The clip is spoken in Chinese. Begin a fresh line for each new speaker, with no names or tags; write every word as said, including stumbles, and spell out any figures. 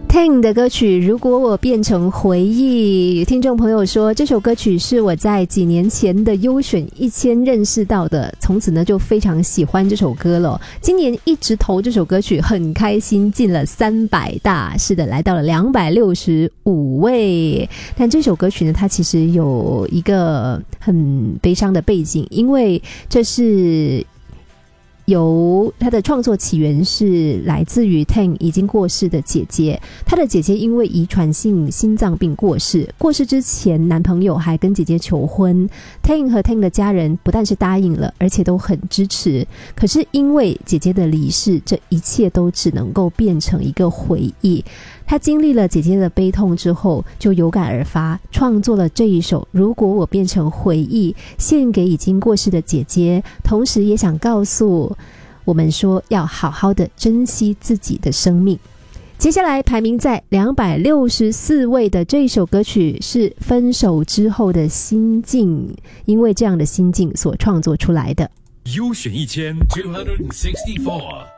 Tang 的歌曲如果我变成回忆，听众朋友说这首歌曲是我在几年前的优选一千认识到的，从此呢就非常喜欢这首歌了。今年一直投这首歌曲，很开心进了三百大，是的，来到了两百六十五位。但这首歌曲呢，它其实有一个很悲伤的背景，因为这是由他的创作起源是来自于 Tang 已经过世的姐姐，他的姐姐因为遗传性心脏病过世，过世之前男朋友还跟姐姐求婚， Tang 和 Tang 的家人不但是答应了，而且都很支持，可是因为姐姐的离世，这一切都只能够变成一个回忆。他经历了姐姐的悲痛之后，就有感而发，创作了这一首《如果我变成回忆》，献给已经过世的姐姐，同时也想告诉我们说，要好好的珍惜自己的生命。接下来排名在两百六十四位的这首歌曲是分手之后的心境，因为这样的心境所创作出来的。
优选一千 two hundred sixty-four